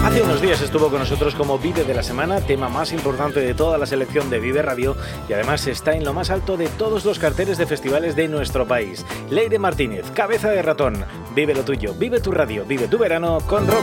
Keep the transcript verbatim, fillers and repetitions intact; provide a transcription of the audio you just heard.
Hace unos días estuvo con nosotros como Vive de la Semana, tema más importante de toda la selección de Vive Radio, y además está en lo más alto de todos los carteles de festivales de nuestro país. Leire Martínez, Cabeza de Ratón. Vive lo tuyo, vive tu radio, vive tu verano con Rock.